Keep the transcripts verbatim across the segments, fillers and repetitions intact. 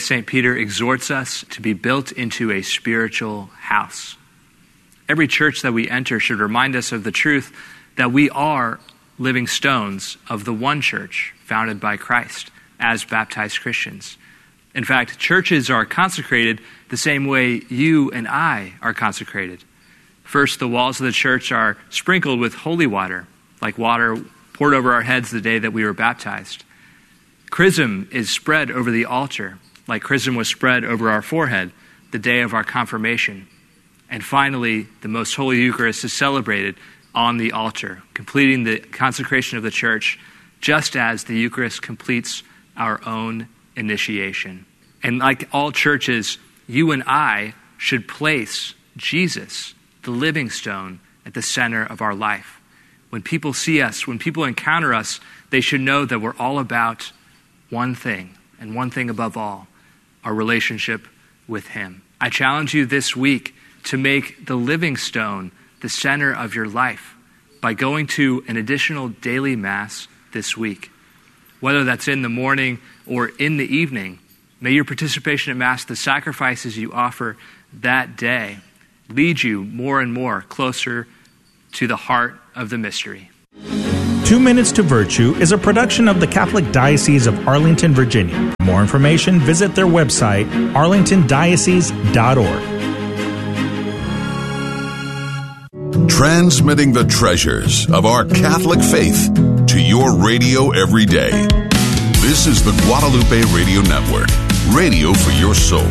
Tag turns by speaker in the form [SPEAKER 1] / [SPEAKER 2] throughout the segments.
[SPEAKER 1] Saint Peter exhorts us to be built into a spiritual house. Every church that we enter should remind us of the truth that we are living stones of the one church founded by Christ as baptized Christians. In fact, churches are consecrated the same way you and I are consecrated. First, the walls of the church are sprinkled with holy water, like water poured over our heads the day that we were baptized. Chrism is spread over the altar, like chrism was spread over our forehead the day of our confirmation. And finally, the Most Holy Eucharist is celebrated on the altar, completing the consecration of the church, just as the Eucharist completes our own initiation. And like all churches, you and I should place Jesus, the living stone, at the center of our life. When people see us, when people encounter us, they should know that we're all about one thing, and one thing above all, our relationship with him. I challenge you this week to make the living stone the center of your life by going to an additional daily mass this week. Whether that's in the morning or in the evening, may your participation at Mass, the sacrifices you offer that day, lead you more and more closer to the heart of the mystery.
[SPEAKER 2] Two Minutes to Virtue is a production of the Catholic Diocese of Arlington, Virginia. For more information, visit their website, arlington diocese dot org.
[SPEAKER 3] Transmitting the treasures of our Catholic faith to your radio every day. This is the Guadalupe Radio Network, radio for your soul.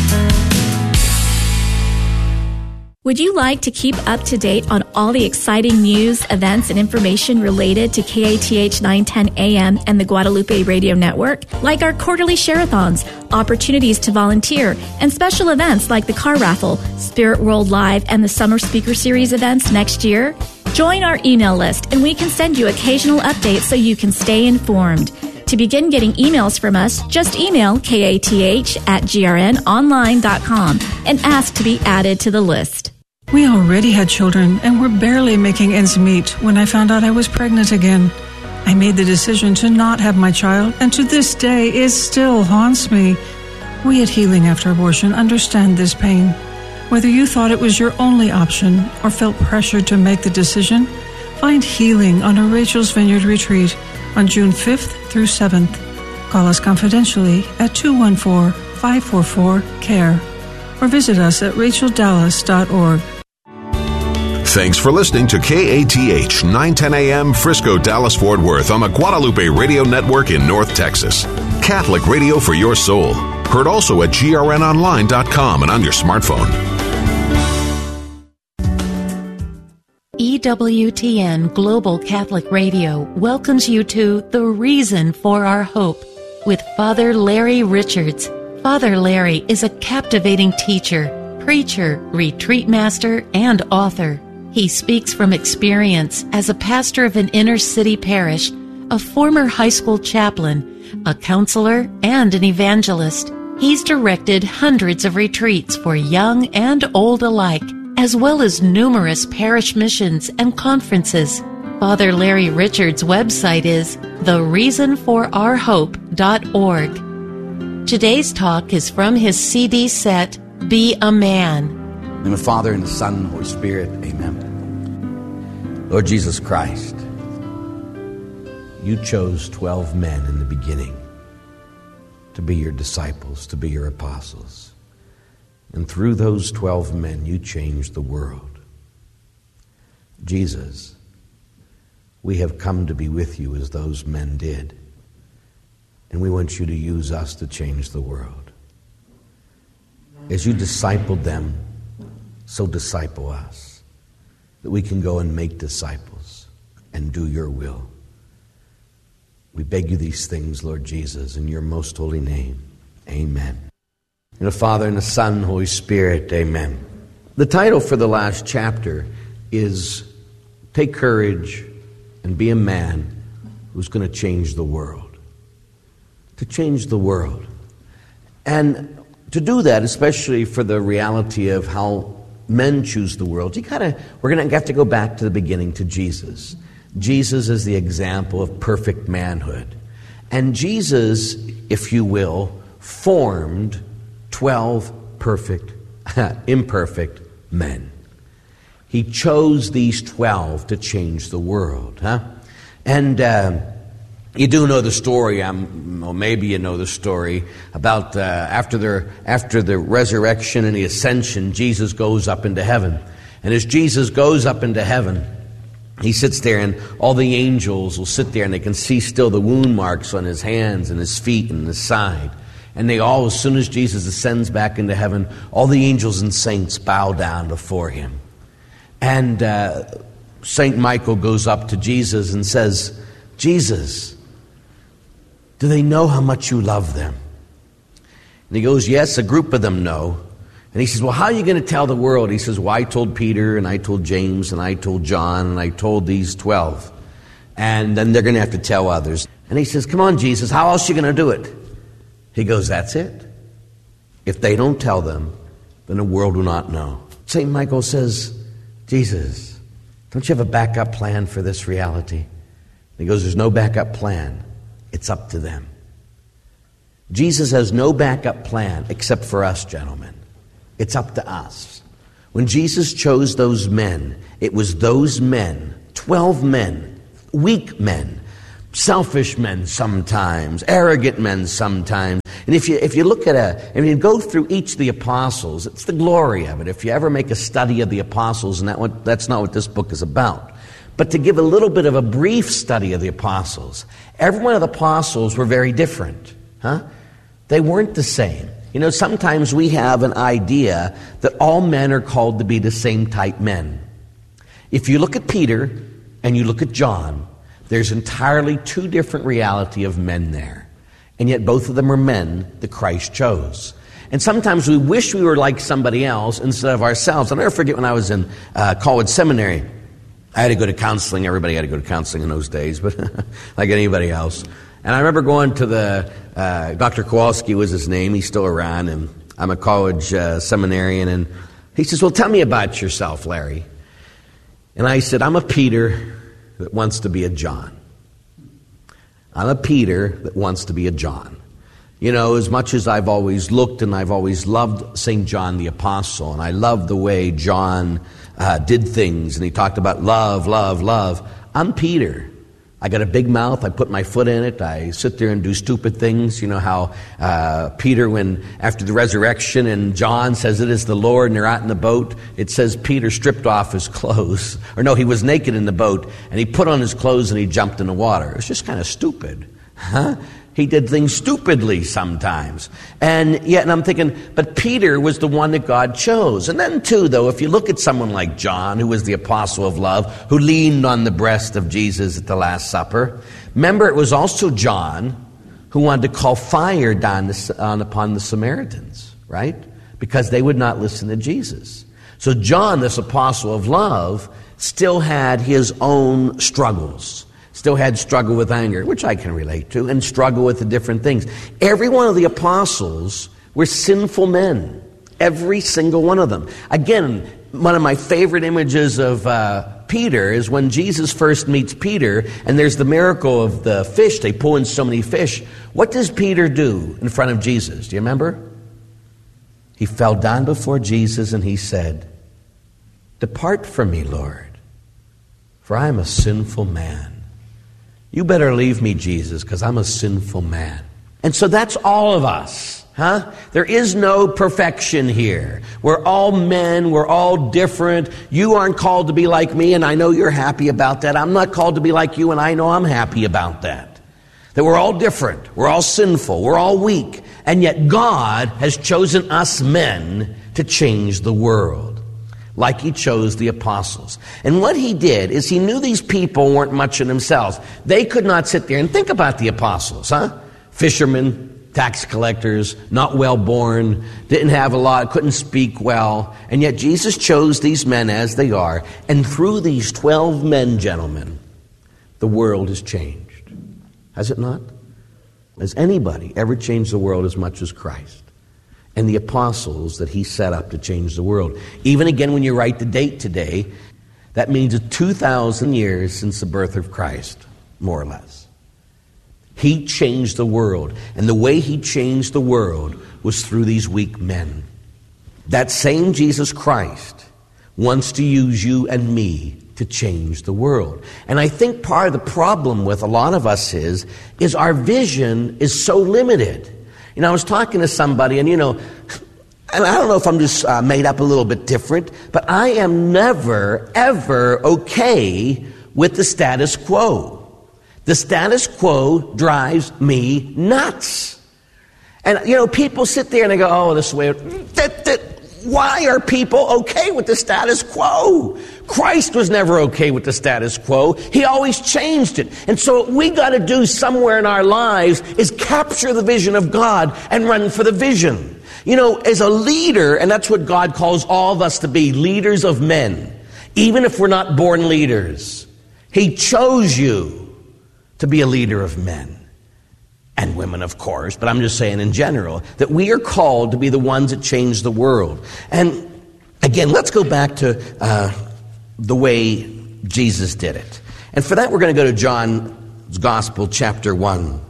[SPEAKER 4] Would you like to keep up to date on all the exciting news, events, and information related to K A T H nine ten A M and the Guadalupe Radio Network? Like our quarterly share-a-thons, opportunities to volunteer, and special events like the car raffle, Spirit World Live, and the Summer Speaker Series events next year? Join our email list, and we can send you occasional updates so you can stay informed. To begin getting emails from us, just email kath at g r n online dot com and ask to be added to the list.
[SPEAKER 5] We already had children and were barely making ends meet when I found out I was pregnant again. I made the decision to not have my child, and to this day it still haunts me. We at Healing After Abortion understand this pain. Whether you thought it was your only option or felt pressured to make the decision, find healing on a Rachel's Vineyard retreat on June fifth through seventh. Call us confidentially at two one four, five four four, C A R E or visit us at rachel dallas dot org.
[SPEAKER 3] Thanks for listening to K A T H nine ten A M Frisco, Dallas, Fort Worth on the Guadalupe Radio Network in North Texas. Catholic radio for your soul. Heard also at g r n online dot com and on your smartphone.
[SPEAKER 6] E W T N Global Catholic Radio welcomes you to The Reason for Our Hope with Father Larry Richards. Father Larry is a captivating teacher, preacher, retreat master, and author. He speaks from experience as a pastor of an inner-city parish, a former high school chaplain, a counselor, and an evangelist. He's directed hundreds of retreats for young and old alike, as well as numerous parish missions and conferences. Father Larry Richards' website is the reason for our hope dot org. Today's talk is from his C D set, Be a Man.
[SPEAKER 7] In the name of the Father, and the Son, and the Holy Spirit, amen. Lord Jesus Christ, you chose twelve men in the beginning to be your disciples, to be your apostles. And through those twelve men, you changed the world. Jesus, we have come to be with you as those men did. And we want you to use us to change the world. As you discipled them, so disciple us, that we can go and make disciples and do your will. We beg you these things, Lord Jesus, in your most holy name. Amen. In the Father, and the Son, and the Holy Spirit, amen. The title for the last chapter is Take Courage and Be a Man Who's Going to Change the World. To change the world. And to do that, especially for the reality of how men choose the world, you gotta, we're going to have to go back to the beginning, to Jesus. Jesus is the example of perfect manhood. And Jesus, if you will, formed twelve perfect, imperfect men. He chose these twelve to change the world. Huh? And uh, you do know the story, um, well, maybe you know the story, about uh, after, the, after the resurrection and the ascension, Jesus goes up into heaven. And as Jesus goes up into heaven, he sits there, and all the angels will sit there, and they can see still the wound marks on his hands and his feet and his side. And they all, as soon as Jesus ascends back into heaven, all the angels and saints bow down before him. And uh, Saint Michael goes up to Jesus and says, Jesus, do they know how much you love them? And he goes, yes, a group of them know. And he says, well, how are you going to tell the world? He says, well, I told Peter, and I told James, and I told John, and I told these twelve. And then they're going to have to tell others. And he says, come on, Jesus, how else are you going to do it? He goes, that's it. If they don't tell them, then the world will not know. Saint Michael says, Jesus, don't you have a backup plan for this reality? And he goes, there's no backup plan. It's up to them. Jesus has no backup plan except for us, gentlemen. It's up to us. When Jesus chose those men, it was those men, twelve men, weak men, selfish men sometimes, arrogant men sometimes. And if you if you look at a, I mean, go through each of the apostles, it's the glory of it. If you ever make a study of the apostles, and that what, that's not what this book is about. But to give a little bit of a brief study of the apostles, every one of the apostles were very different. Huh? They weren't the same. You know, sometimes we have an idea that all men are called to be the same type men. If you look at Peter and you look at John, there's entirely two different reality of men there. And yet both of them are men that Christ chose. And sometimes we wish we were like somebody else instead of ourselves. I'll never forget when I was in uh, college seminary. I had to go to counseling. Everybody had to go to counseling in those days, but like anybody else. And I remember going to the, uh, Doctor Kowalski was his name. He's still around, and I'm a college uh, seminarian. And he says, well, tell me about yourself, Larry. And I said, I'm a Peter that wants to be a John. I'm a Peter that wants to be a John. You know, as much as I've always looked and I've always loved Saint John the Apostle, and I love the way John uh, did things, and he talked about love, love, love, I'm Peter. I got a big mouth. I put my foot in it. I sit there and do stupid things. You know how uh, Peter, when after the resurrection and John says it is the Lord and they're out in the boat, it says Peter stripped off his clothes. Or no, he was naked in the boat and he put on his clothes and he jumped in the water. It was just kind of stupid. Huh? He did things stupidly sometimes. And yet, and I'm thinking, but Peter was the one that God chose. And then too, though, if you look at someone like John, who was the apostle of love, who leaned on the breast of Jesus at the Last Supper, remember it was also John who wanted to call fire down on upon the Samaritans, right? Because they would not listen to Jesus. So John, this apostle of love, still had his own struggles. Still had struggle with anger, which I can relate to, and struggle with the different things. Every one of the apostles were sinful men. Every single one of them. Again, one of my favorite images of uh, Peter is when Jesus first meets Peter, and there's the miracle of the fish. They pull in so many fish. What does Peter do in front of Jesus? Do you remember? He fell down before Jesus and he said, "Depart from me, Lord, for I am a sinful man." You better leave me, Jesus, because I'm a sinful man. And so that's all of us, huh? There is no perfection here. We're all men. We're all different. You aren't called to be like me, and I know you're happy about that. I'm not called to be like you, and I know I'm happy about that. That we're all different. We're all sinful. We're all weak. And yet God has chosen us men to change the world. Like he chose the apostles. And what he did is he knew these people weren't much in themselves. They could not sit there and think about the apostles, huh? Fishermen, tax collectors, not well born, didn't have a lot, couldn't speak well. And yet Jesus chose these men as they are. And through these twelve men, gentlemen, the world has changed. Has it not? Has anybody ever changed the world as much as Christ? And the apostles that he set up to change the world. Even again, when you write the date today, that means two thousand years since the birth of Christ, more or less. He changed the world. And the way he changed the world was through these weak men. That same Jesus Christ wants to use you and me to change the world. And I think part of the problem with a lot of us is, is our vision is so limited. You know, I was talking to somebody, and you know, and I don't know if I'm just uh, made up a little bit different, but I am never, ever okay with the status quo. The status quo drives me nuts. And, you know, people sit there and they go, oh, this way. That, that, why are people okay with the status quo? Christ was never okay with the status quo. He always changed it. And so what we got to do somewhere in our lives is capture the vision of God and run for the vision. You know, as a leader, and that's what God calls all of us to be, leaders of men, even if we're not born leaders. He chose you to be a leader of men and women, of course, but I'm just saying in general that we are called to be the ones that change the world. And again, let's go back to uh, the way Jesus did it. And for that, we're going to go to John's Gospel, chapter one.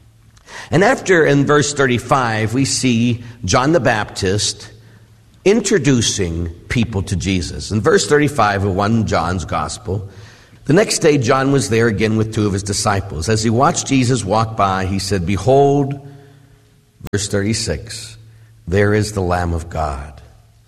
[SPEAKER 7] And after, in verse thirty-five, we see John the Baptist introducing people to Jesus. In verse thirty-five of First John's Gospel, the next day John was there again with two of his disciples. As he watched Jesus walk by, he said, behold, verse thirty-six, there is the Lamb of God.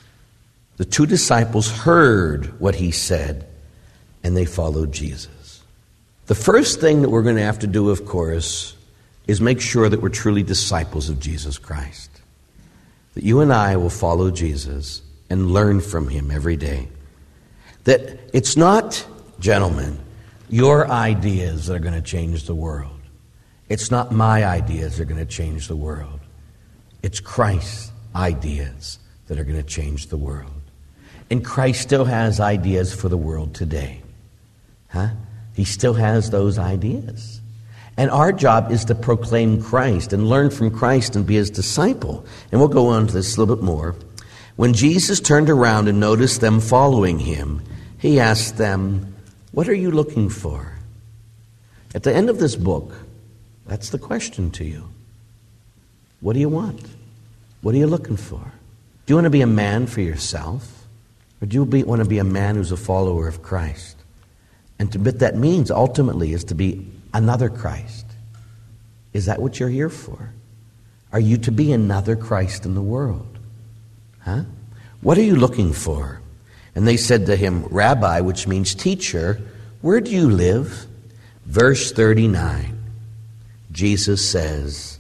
[SPEAKER 7] The two disciples heard what he said, and they followed Jesus. The first thing that we're going to have to do, of course, is make sure that we're truly disciples of Jesus Christ. That you and I will follow Jesus and learn from him every day. That it's not, gentlemen, your ideas that are going to change the world. It's not my ideas that are going to change the world. It's Christ's ideas that are going to change the world. And Christ still has ideas for the world today. Huh? He still has those ideas. And our job is to proclaim Christ and learn from Christ and be his disciple. And we'll go on to this a little bit more. When Jesus turned around and noticed them following him, he asked them, what are you looking for? At the end of this book, that's the question to you. What do you want? What are you looking for? Do you want to be a man for yourself? Or do you be, want to be a man who's a follower of Christ? And to, what that means ultimately is to be another Christ. Is that what you're here for? Are you to be another Christ in the world? Huh? What are you looking for? And they said to him, Rabbi, which means teacher, where do you live? Verse thirty-nine, Jesus says,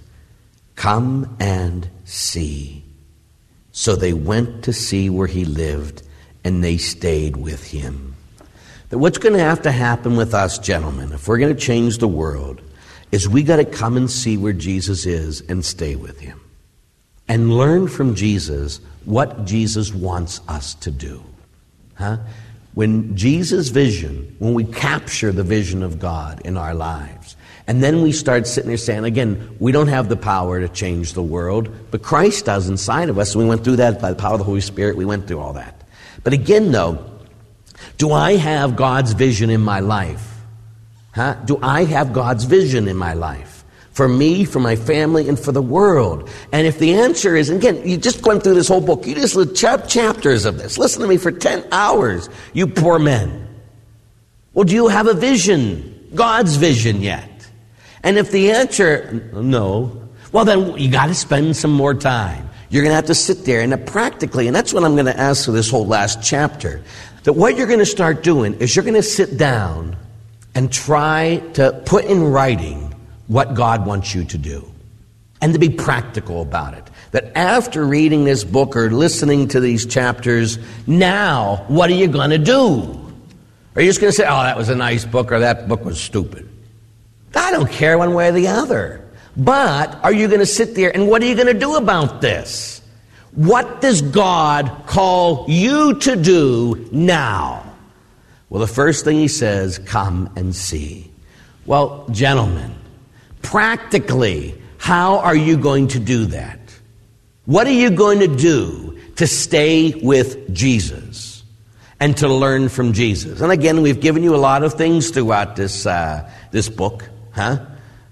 [SPEAKER 7] come and see. So they went to see where he lived, and they stayed with him. That what's going to have to happen with us, gentlemen, if we're going to change the world, is we got to come and see where Jesus is and stay with him. And learn from Jesus what Jesus wants us to do. Huh? When Jesus' vision, when we capture the vision of God in our lives, and then we start sitting there saying, again, we don't have the power to change the world, but Christ does inside of us. And we went through that by the power of the Holy Spirit. We went through all that. But again, though, do I have God's vision in my life? Huh? Do I have God's vision in my life? For me, for my family, and for the world? And if the answer is, again, you just went through this whole book. You just read chap- chapters of this. Listen to me for ten hours, you poor men. Well, do you have a vision? God's vision yet? And if the answer, no, well then you got to spend some more time. You're going to have to sit there and practically, and that's what I'm going to ask for this whole last chapter, that what you're going to start doing is you're going to sit down and try to put in writing what God wants you to do. And to be practical about it. That after reading this book or listening to these chapters, now what are you going to do? Are you just going to say, oh, that was a nice book or that book was stupid? I don't care one way or the other. But are you going to sit there and what are you going to do about this? What does God call you to do now? Well, the first thing he says, come and see. Well, gentlemen, practically, how are you going to do that? What are you going to do to stay with Jesus and to learn from Jesus? And again, we've given you a lot of things throughout this uh, this book, huh?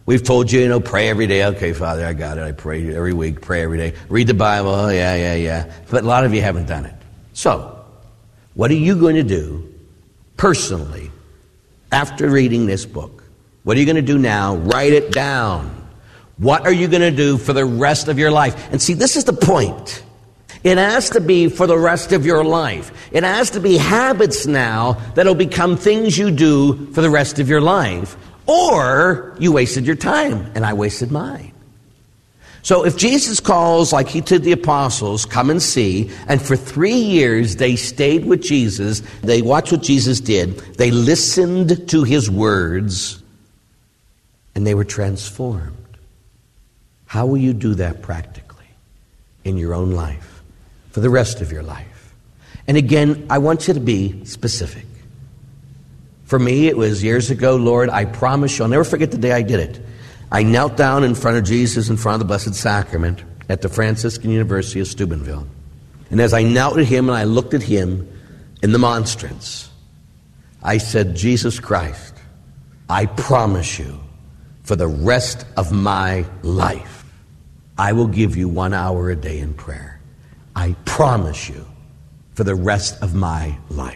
[SPEAKER 7] We've told you, you know, pray every day. Okay, Father, I got it. I pray every week, pray every day. Read the Bible. Oh, yeah, yeah, yeah. But a lot of you haven't done it. So, what are you going to do personally after reading this book? What are you going to do now? Write it down. What are you going to do for the rest of your life? And see, this is the point. It has to be for the rest of your life. It has to be habits now that'll become things you do for the rest of your life. Or you wasted your time, and I wasted mine. So if Jesus calls, like he did the apostles, come and see, and for three years they stayed with Jesus, they watched what Jesus did, they listened to his words, and they were transformed. How will you do that practically in your own life, for the rest of your life? And again, I want you to be specific. For me, it was years ago, Lord, I promise you, I'll never forget the day I did it. I knelt down in front of Jesus, in front of the Blessed Sacrament, at the Franciscan University of Steubenville. And as I knelt at him and I looked at him in the monstrance, I said, Jesus Christ, I promise you, for the rest of my life, I will give you one hour a day in prayer. I promise you, for the rest of my life.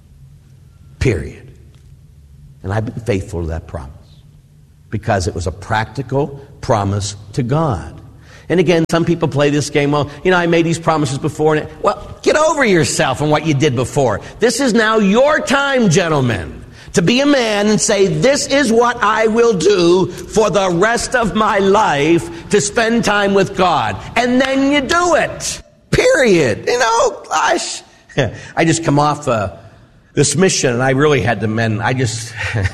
[SPEAKER 7] Period. And I've been faithful to that promise because it was a practical promise to God. And again, some people play this game, well, you know, I made these promises before. And it, well, get over yourself and what you did before. This is now your time, gentlemen, to be a man and say, this is what I will do for the rest of my life to spend time with God. And then you do it. Period. You know, gosh. I just come off uh, this mission, and I really had the men, I just,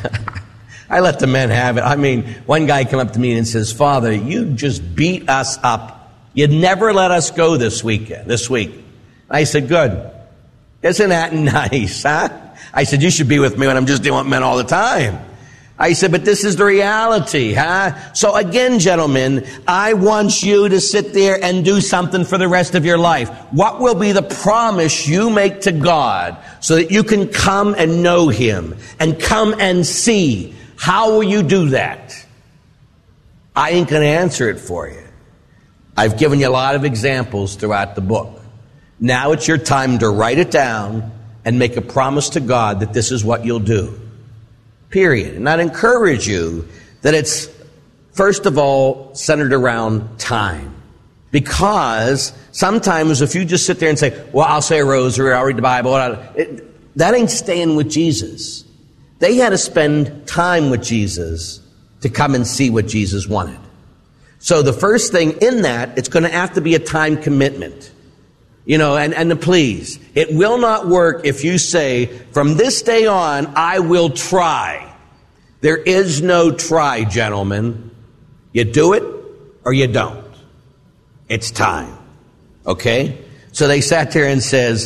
[SPEAKER 7] I let the men have it. I mean, one guy came up to me and says, Father, you just beat us up. You never let us go this weekend, this week. I said, good. Isn't that nice, huh? I said, you should be with me when I'm just dealing with men all the time. I said, but this is the reality, huh? So again, gentlemen, I want you to sit there and do something for the rest of your life. What will be the promise you make to God so that you can come and know him and come and see? How will you do that? I ain't going to answer it for you. I've given you a lot of examples throughout the book. Now it's your time to write it down and make a promise to God that this is what you'll do. Period. And I'd encourage you that it's, first of all, centered around time. Because sometimes if you just sit there and say, well, I'll say a rosary, I'll read the Bible, it, that ain't staying with Jesus. They had to spend time with Jesus to come and see what Jesus wanted. So the first thing in that, it's going to have to be a time commitment. You know, and, and please, it will not work if you say, from this day on, I will try. There is no try, gentlemen. You do it or you don't. It's time. Okay? So they sat there and says,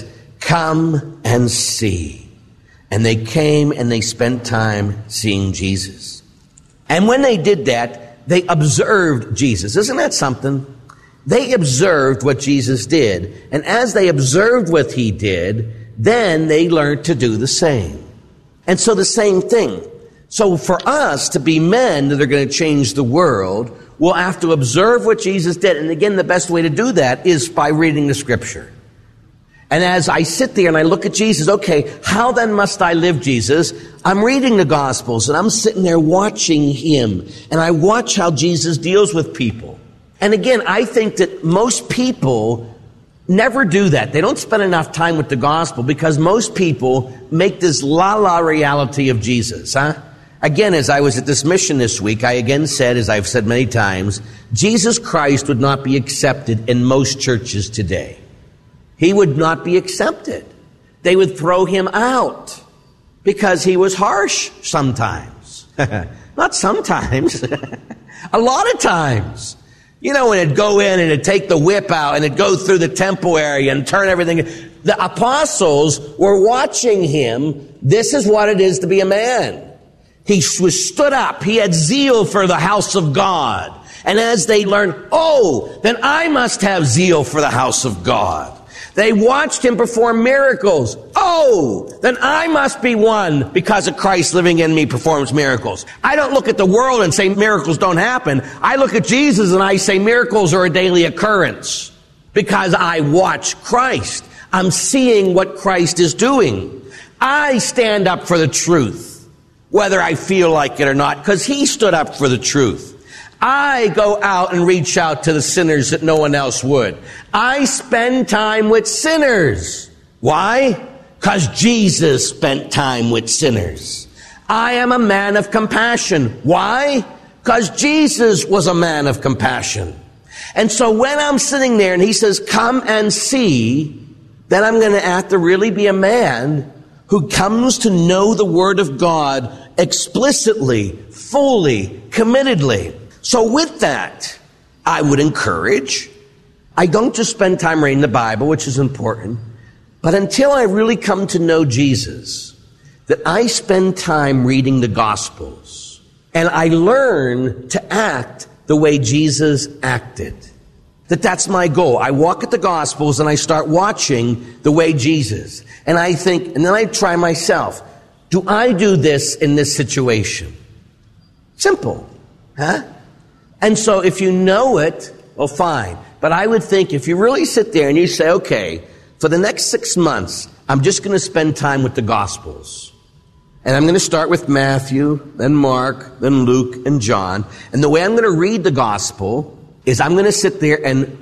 [SPEAKER 7] come and see. And they came and they spent time seeing Jesus. And when they did that, they observed Jesus. Isn't that something? They observed what Jesus did. And as they observed what he did, then they learned to do the same. And so the same thing. So for us to be men that are going to change the world, we'll have to observe what Jesus did. And again, the best way to do that is by reading the scripture. And as I sit there and I look at Jesus, okay, how then must I live, Jesus? I'm reading the Gospels and I'm sitting there watching him. And I watch how Jesus deals with people. And again, I think that most people never do that. They don't spend enough time with the gospel because most people make this la-la reality of Jesus, huh? Again, as I was at this mission this week, I again said, as I've said many times, Jesus Christ would not be accepted in most churches today. He would not be accepted. They would throw him out because he was harsh sometimes. Not sometimes. A lot of times. You know, when it'd go in and it'd take the whip out and it'd go through the temple area and turn everything. The apostles were watching him. This is what it is to be a man. He was stood up. He had zeal for the house of God. And as they learned, oh, then I must have zeal for the house of God. They watched him perform miracles. Oh, then I must be one because of Christ living in me performs miracles. I don't look at the world and say miracles don't happen. I look at Jesus and I say miracles are a daily occurrence because I watch Christ. I'm seeing what Christ is doing. I stand up for the truth, whether I feel like it or not, because he stood up for the truth. I go out and reach out to the sinners that no one else would. I spend time with sinners. Why? Because Jesus spent time with sinners. I am a man of compassion. Why? Because Jesus was a man of compassion. And so when I'm sitting there and he says, come and see, then I'm going to have to really be a man who comes to know the Word of God explicitly, fully, committedly. So with that, I would encourage, I don't just spend time reading the Bible, which is important, but until I really come to know Jesus, that I spend time reading the Gospels, and I learn to act the way Jesus acted. That that's my goal. I walk at the Gospels and I start watching the way Jesus. And I think, and then I try myself, do I do this in this situation? Simple, huh? And so if you know it, well, fine. But I would think if you really sit there and you say, okay, for the next six months, I'm just going to spend time with the Gospels. And I'm going to start with Matthew, then Mark, then Luke, and John. And the way I'm going to read the Gospel is I'm going to sit there and